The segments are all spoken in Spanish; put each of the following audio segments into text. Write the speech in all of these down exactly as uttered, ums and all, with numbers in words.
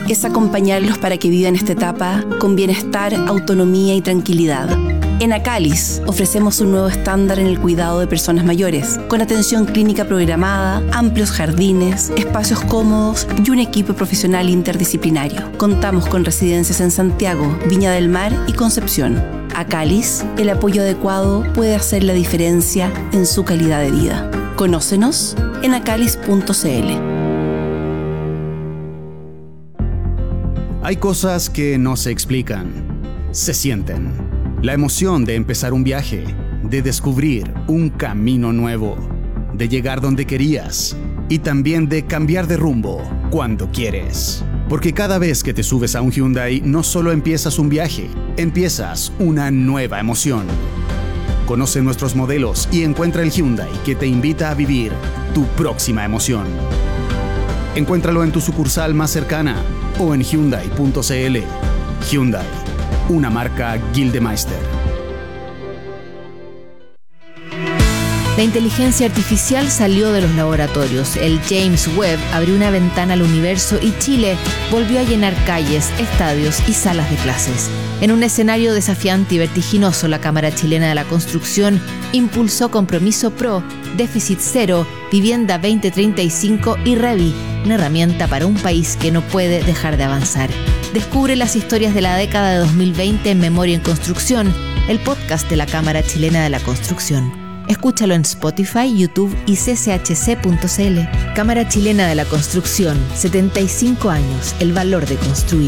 es acompañarlos para que vivan esta etapa con bienestar, autonomía y tranquilidad. En Acalis ofrecemos un nuevo estándar en el cuidado de personas mayores, con atención clínica programada, amplios jardines, espacios cómodos y un equipo profesional interdisciplinario. Contamos con residencias en Santiago, Viña del Mar y Concepción. Acalis, el apoyo adecuado puede hacer la diferencia en su calidad de vida. Conócenos en acalis punto c l. Hay cosas que no se explican, se sienten. La emoción de empezar un viaje, de descubrir un camino nuevo, de llegar donde querías y también de cambiar de rumbo cuando quieres. Porque cada vez que te subes a un Hyundai no solo empiezas un viaje, empiezas una nueva emoción. Conoce nuestros modelos y encuentra el Hyundai que te invita a vivir tu próxima emoción. Encuéntralo en tu sucursal más cercana o en hyundai punto c l. Hyundai, una marca Gildemeister. La inteligencia artificial salió de los laboratorios. El James Webb abrió una ventana al universo y Chile volvió a llenar calles, estadios y salas de clases. En un escenario desafiante y vertiginoso, la Cámara Chilena de la Construcción impulsó Compromiso Pro, Déficit Cero, Vivienda veinte treinta y cinco y Revi, una herramienta para un país que no puede dejar de avanzar. Descubre las historias de la década de dos mil veinte en Memoria en Construcción, el podcast de la Cámara Chilena de la Construcción. Escúchalo en Spotify, YouTube y c c h c punto c l. Cámara Chilena de la Construcción, setenta y cinco años, el valor de construir.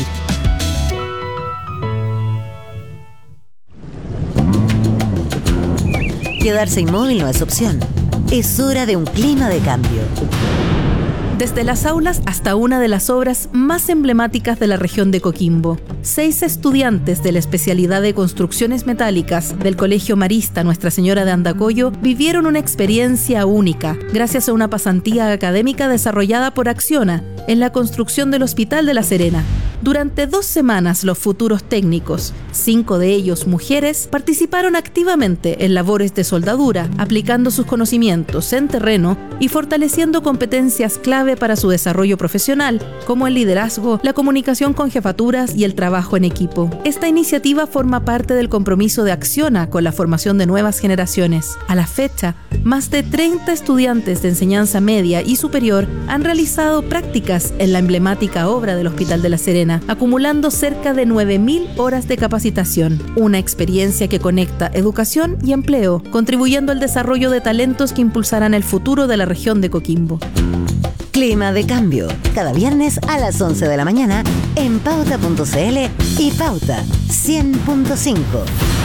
Quedarse inmóvil no es opción. Es hora de un clima de cambio. Desde las aulas hasta una de las obras más emblemáticas de la región de Coquimbo. Seis estudiantes de la especialidad de construcciones metálicas del Colegio Marista Nuestra Señora de Andacollo vivieron una experiencia única gracias a una pasantía académica desarrollada por Acciona en la construcción del Hospital de La Serena. Durante dos semanas los futuros técnicos, cinco de ellos mujeres, participaron activamente en labores de soldadura, aplicando sus conocimientos en terreno y fortaleciendo competencias clave para su desarrollo profesional, como el liderazgo, la comunicación con jefaturas y el trabajo en equipo. Esta iniciativa forma parte del compromiso de Acciona con la formación de nuevas generaciones. A la fecha, más de treinta estudiantes de enseñanza media y superior han realizado prácticas en la emblemática obra del Hospital de La Serena, acumulando cerca de nueve mil horas de capacitación. Una experiencia que conecta educación y empleo, contribuyendo al desarrollo de talentos que impulsarán el futuro de la región de Coquimbo. Clima de cambio, cada viernes a las once de la mañana en pauta punto c l y Pauta cien punto cinco.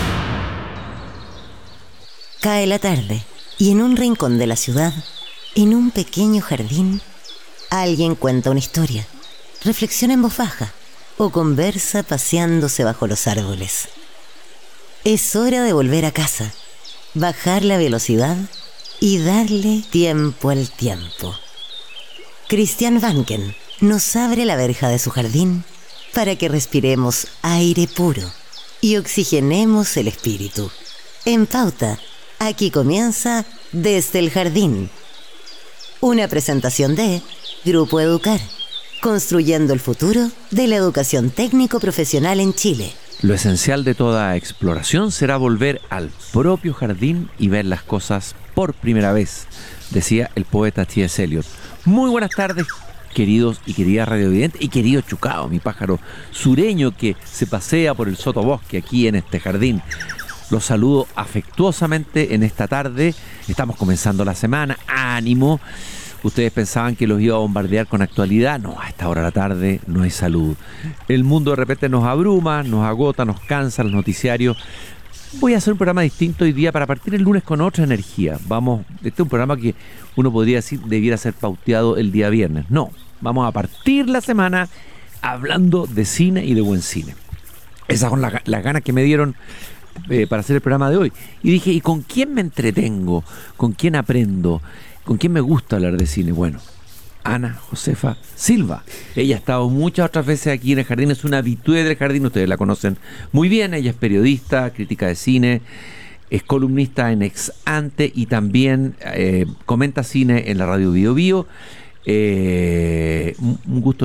Cae la tarde y en un rincón de la ciudad, en un pequeño jardín, alguien cuenta una historia, reflexiona en voz baja o conversa paseándose bajo los árboles. Es hora de volver a casa, bajar la velocidad y darle tiempo al tiempo. Christian Vanken nos abre la verja de su jardín para que respiremos aire puro y oxigenemos el espíritu. En Pauta, aquí comienza Desde el Jardín. Una presentación de Grupo Educar, construyendo el futuro de la educación técnico-profesional en Chile. Lo esencial de toda exploración será volver al propio jardín y ver las cosas por primera vez, decía el poeta T S Eliot. Muy buenas tardes, queridos y queridas radiovidentes, y querido Chucao, mi pájaro sureño que se pasea por el sotobosque aquí en este jardín. Los saludo afectuosamente en esta tarde. Estamos comenzando la semana. ¡Ánimo! Ustedes pensaban que los iba a bombardear con actualidad. No, a esta hora de la tarde no hay salud. El mundo de repente nos abruma, nos agota, nos cansa, los noticiarios. Voy a hacer un programa distinto hoy día para partir el lunes con otra energía. Vamos, este es un programa que uno podría decir debiera ser pauteado el día viernes. No, vamos a partir la semana hablando de cine y de buen cine. Esas son las, las ganas que me dieron eh, para hacer el programa de hoy. Y dije, ¿y con quién me entretengo? ¿Con quién aprendo? ¿Con quién me gusta hablar de cine? Bueno, Ana Josefa Silva. Ella ha estado muchas otras veces aquí en el jardín, es una habitué del jardín, ustedes la conocen muy bien. Ella es periodista, crítica de cine, es columnista en Ex Ante y también eh, comenta cine en la radio Bio Bio. Eh, un gusto